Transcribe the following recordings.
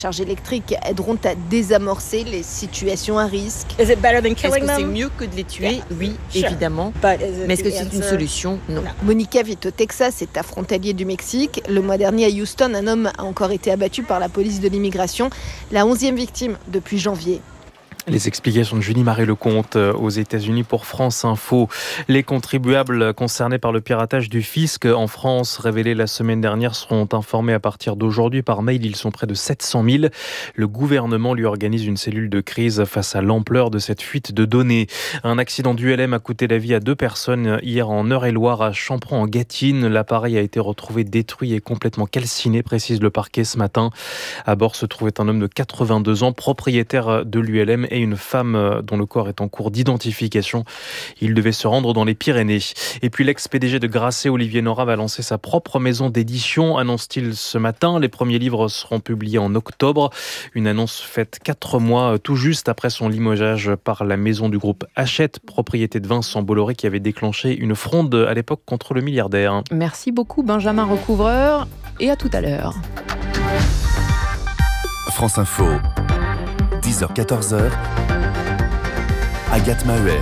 Charges électriques aideront à désamorcer les situations à risque. Est-ce que c'est mieux que de les tuer? Oui, évidemment. Mais est-ce que c'est une solution? Non. Monica vit au Texas, est frontalier du Mexique. Le mois dernier à Houston, un homme a encore été abattu par la police de l'immigration, la 11e victime depuis janvier. Les explications de Julie Marie-Lecomte aux États-Unis pour France Info. Les contribuables concernés par le piratage du fisc en France, révélés la semaine dernière, seront informés à partir d'aujourd'hui par mail. Ils sont près de 700 000. Le gouvernement lui organise une cellule de crise face à l'ampleur de cette fuite de données. Un accident d'ULM a coûté la vie à 2 personnes hier en Eure-et-Loire à Champron-en-Gâtine. L'appareil a été retrouvé détruit et complètement calciné, précise le parquet ce matin. À bord se trouvait un homme de 82 ans, propriétaire de l'ULM, et une femme dont le corps est en cours d'identification. Il devait se rendre dans les Pyrénées. Et puis l'ex-PDG de Grasset, Olivier Nora, va lancer sa propre maison d'édition, annonce-t-il ce matin. Les premiers livres seront publiés en octobre. Une annonce faite 4 mois tout juste après son limogeage par la maison du groupe Hachette, propriété de Vincent Bolloré, qui avait déclenché une fronde à l'époque contre le milliardaire. Merci beaucoup Benjamin Recouvreur et à tout à l'heure. France Info. 10h-14h, Agathe Maheuer.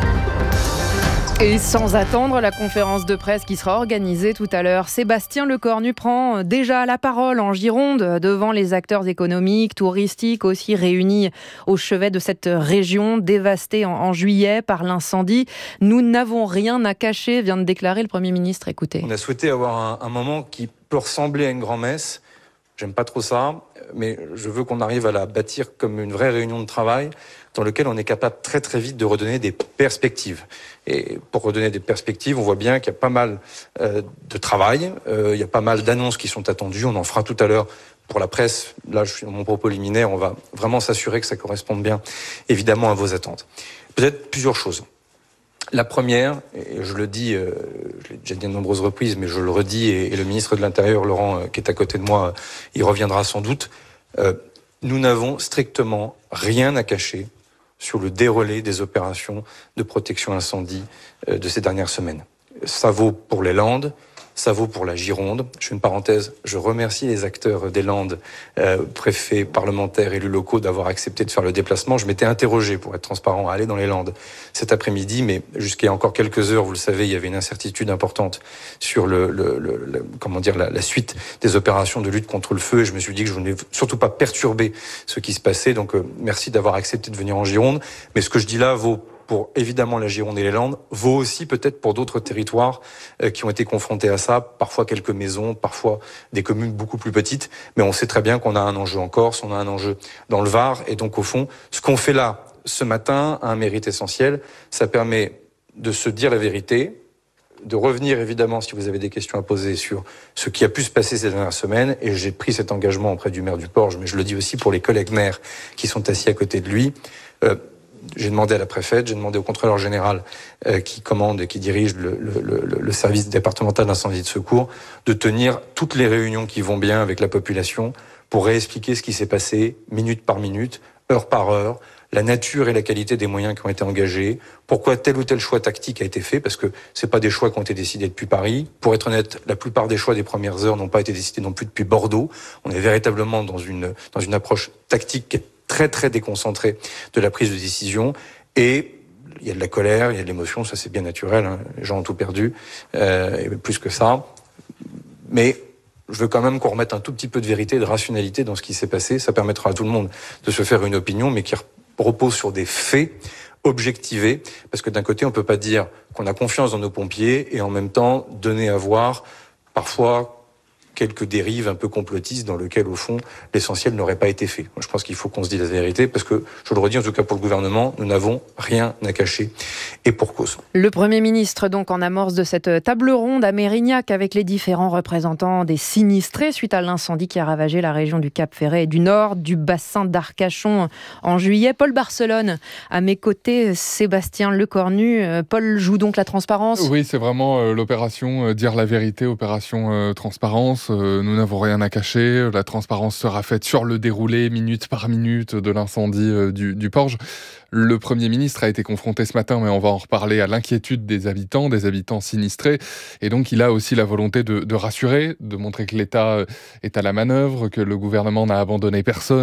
Et sans attendre la conférence de presse qui sera organisée tout à l'heure, Sébastien Lecornu prend déjà la parole en Gironde devant les acteurs économiques, touristiques aussi réunis au chevet de cette région dévastée en juillet par l'incendie. Nous n'avons rien à cacher, vient de déclarer le Premier ministre. Écoutez. On a souhaité avoir un moment qui peut ressembler à une grand-messe. J'aime pas trop ça, mais je veux qu'on arrive à la bâtir comme une vraie réunion de travail dans laquelle on est capable très très vite de redonner des perspectives. Et pour redonner des perspectives, on voit bien qu'il y a pas mal de travail, il y a pas mal d'annonces qui sont attendues, on en fera tout à l'heure pour la presse. Là, je suis dans mon propos liminaire, on va vraiment s'assurer que ça corresponde bien, évidemment, à vos attentes. Peut-être plusieurs choses. La première, et je le dis, je l'ai déjà dit à de nombreuses reprises, mais je le redis, et le ministre de l'Intérieur, Laurent, qui est à côté de moi, il reviendra sans doute, nous n'avons strictement rien à cacher sur le déroulé des opérations de protection incendie de ces dernières semaines. Ça vaut pour les Landes, ça vaut pour la Gironde. Je fais une parenthèse, je remercie les acteurs des Landes, préfets, parlementaires, élus locaux, d'avoir accepté de faire le déplacement. Je m'étais interrogé, pour être transparent, à aller dans les Landes cet après-midi, mais jusqu'à encore quelques heures, vous le savez, il y avait une incertitude importante sur la suite des opérations de lutte contre le feu, et je me suis dit que je ne voulais surtout pas perturber ce qui se passait. Donc merci d'avoir accepté de venir en Gironde. Mais ce que je dis là vaut pour évidemment la Gironde et les Landes, vaut aussi peut-être pour d'autres territoires qui ont été confrontés à ça, parfois quelques maisons, parfois des communes beaucoup plus petites, mais on sait très bien qu'on a un enjeu en Corse, on a un enjeu dans le Var, et donc au fond, ce qu'on fait là, ce matin, a un mérite essentiel, ça permet de se dire la vérité, de revenir évidemment, si vous avez des questions à poser, sur ce qui a pu se passer ces dernières semaines, et j'ai pris cet engagement auprès du maire du Porge, mais je le dis aussi pour les collègues maires qui sont assis à côté de lui. J'ai demandé à la préfète, j'ai demandé au contrôleur général qui commande et qui dirige le service départemental d'incendie et de secours de tenir toutes les réunions qui vont bien avec la population pour réexpliquer ce qui s'est passé minute par minute, heure par heure, la nature et la qualité des moyens qui ont été engagés, pourquoi tel ou tel choix tactique a été fait, parce que c'est pas des choix qui ont été décidés depuis Paris. Pour être honnête, la plupart des choix des premières heures n'ont pas été décidés non plus depuis Bordeaux. On est véritablement dans une approche tactique qui est très très déconcentré de la prise de décision, et il y a de la colère, il y a de l'émotion, ça c'est bien naturel, hein. Les gens ont tout perdu, et plus que ça, mais je veux quand même qu'on remette un tout petit peu de vérité, de rationalité dans ce qui s'est passé. Ça permettra à tout le monde de se faire une opinion, mais qui repose sur des faits objectivés, parce que d'un côté on peut pas dire qu'on a confiance dans nos pompiers et en même temps donner à voir parfois quelques dérives un peu complotistes dans lesquelles, au fond, l'essentiel n'aurait pas été fait. Moi, je pense qu'il faut qu'on se dise la vérité, parce que, je le redis, en tout cas pour le gouvernement, nous n'avons rien à cacher, et pour cause. Le Premier ministre, donc, en amorce de cette table ronde à Mérignac avec les différents représentants des sinistrés suite à l'incendie qui a ravagé la région du Cap-Ferret et du Nord, du bassin d'Arcachon en juillet. Paul Barcelone, à mes côtés, Sébastien Lecornu. Paul joue donc la transparence. Oui, c'est vraiment l'opération dire la vérité, opération transparence. France, nous n'avons rien à cacher. La transparence sera faite sur le déroulé, minute par minute, de l'incendie du Porge. Le Premier ministre a été confronté ce matin, mais on va en reparler, à l'inquiétude des habitants sinistrés. Et donc, il a aussi la volonté de rassurer, de montrer que l'État est à la manœuvre, que le gouvernement n'a abandonné personne.